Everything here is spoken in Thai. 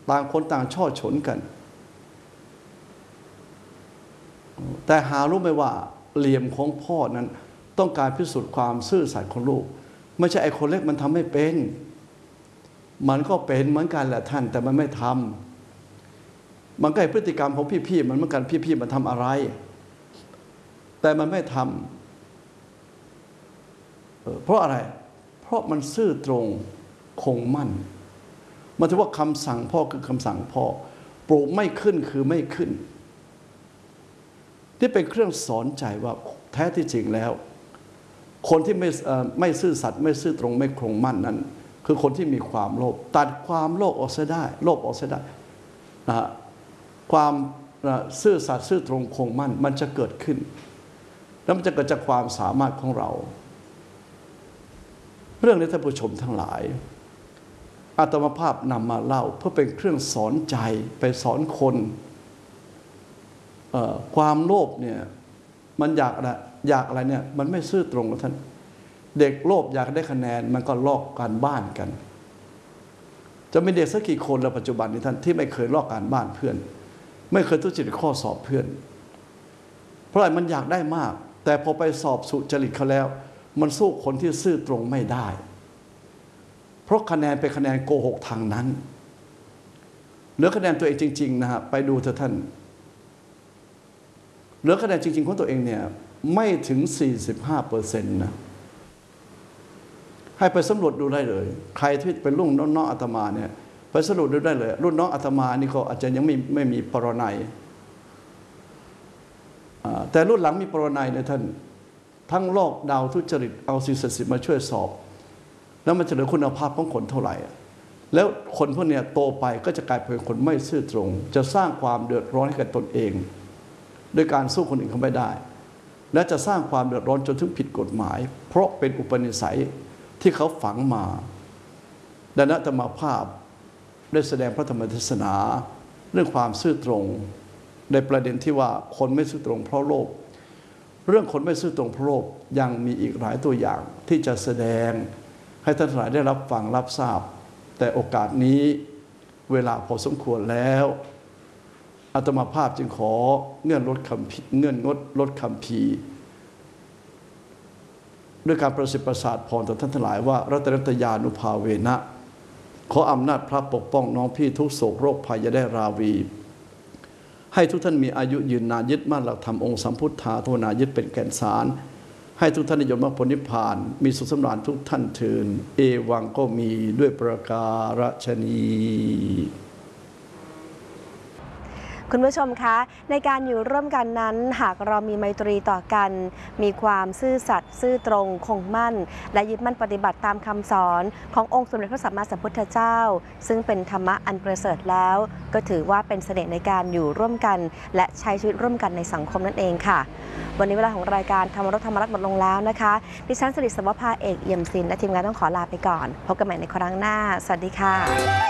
ต่างคนต่างช่อฉนกันแต่หารู้ไหมว่าเหลี่ยมของพ่อนั้นต้องการพิสูจน์ความซื่อสัตย์ของลูกไม่ใช่ไอ้คนเล็กมันทำไม่เป็นมันก็เป็นเหมือนกันแหละท่านแต่มันไม่ทำมันก็ไอ้พฤติกรรมของพี่ๆมันเหมือนกันพี่ๆมันทำอะไรแต่มันไม่ทำเพราะอะไรเพราะมันซื่อตรงคงมั่นมันถือว่าคำสั่งพ่อคือคำสั่งพ่อปลูกไม่ขึ้นคือไม่ขึ้นที่เป็นเครื่องสอนใจว่าแท้ที่จริงแล้วคนที่ไม่ซื่อสัตย์ไม่ซื่อตรงไม่คงมั่นนั้นคือคนที่มีความโลภตัดความโลภออกเสียได้โลภออกเสียได้นะความซื่อสัตย์ซื่อตรงคงมั่นมันจะเกิดขึ้นแล้วมันจะเกิดจากความสามารถของเราเรื่องนี้ท่านผู้ชมทั้งหลายอาตมาภาพนำมาเล่าเพื่อเป็นเครื่องสอนใจไปสอนคนความโลภเนี่ยมันอยากอะไรเนี่ยมันไม่ซื่อตรงกับท่านเด็กโลภอยากได้คะแนนมันก็ลอกการบ้านกันจะไม่เด็กสักกี่คนในปัจจุบันนี้ท่านที่ไม่เคยลอกการบ้านเพื่อนไม่เคยทุจริตข้อสอบเพื่อนเพราะอะไรมันอยากได้มากแต่พอไปสอบสุจริตเขาแล้วมันสู้คนที่ซื่อตรงไม่ได้เพราะคะแนนเป็นคะแนนโกหกทางนั้นเหลือคะแนนตัวเองจริงๆนะฮะไปดูเถอะท่านเหลือคะแนนจริงๆของตัวเองเนี่ยไม่ถึง 45% นะให้ไปสำรวจดูได้เลยใครที่เป็นรุ่นน้องอาตมาเนี่ยไปสำรวจดูได้เลยรุ่นน้องอาตมานี่ก็อาจจะยังไม่มีปรนัยแต่รุ่นหลังมีปรนัยเนี่ยท่านทั้งลอกดาวทุจริตเอาสิ่งศักดิ์สิทธิ์มาช่วยสอบแล้วมันจะเหลือคุณภาพของคนเท่าไหร่แล้วคนพวกนี้โตไปก็จะกลายเป็นคนไม่ซื่อตรงจะสร้างความเดือดร้อนให้กับตนเองโดยการสู้คนอื่นเขาไม่ได้และจะสร้างความเดือดร้อนจนถึงผิดกฎหมายเพราะเป็นอุปนิสัยที่เขาฝังมาดังนั้นอาตมาภาพได้แสดงพระธรรมเทศนาเรื่องความซื่อตรงในประเด็นที่ว่าคนไม่ซื่อตรงเพราะโลภเรื่องคนไม่ซื่อตรงเพราะโลภยังมีอีกหลายตัวอย่างที่จะแสดงให้ท่านทั้งหลายได้รับฟังรับทราบแต่โอกาสนี้เวลาพอสมควรแล้วอาตมาภาพจึงขอเงื่อนงดลดคำพีด้วยการประสิทธิ์ประสาทพรต่อท่านทั้งหลายว่ารัตนตยานุภาเวนะขออำนาจพระปกป้องน้องพี่ทุกโศกโรคภัยอย่าได้ราวีให้ทุกท่านมีอายุยืนนานยึดมั่นหลักธรรมองค์สัมพุทธาโทนายึดเป็นแก่นสารให้ทุกท่านนิยมมรรคผลนิพพานมีสุขสำราญทุกท่านเถิดเอวังก็มีด้วยประการฉนี้คุณผู้ชมคะในการอยู่ร่วมกันนั้นหากเรามีไมตรีต่อกันมีความซื่อสัตย์ซื่อตรงคงมั่นและยึดมั่นปฏิบัติตามคำสอนขององค์สมเด็จพระสัมมาสัมพุทธเจ้าซึ่งเป็นธรรมะอันประเสริฐแล้วก็ถือว่าเป็นเสน่ห์ในการอยู่ร่วมกันและใช้ชีวิตร่วมกันในสังคมนั่นเองค่ะวันนี้เวลาของรายการธรรมรสธรรมรัตน์หมดลงแล้วนะคะดิฉันสิริสวภาเอกเอี่ยมศิลป์และทีมงานต้องขอลาไปก่อนพบกันใหม่ในครั้งหน้าสวัสดีค่ะ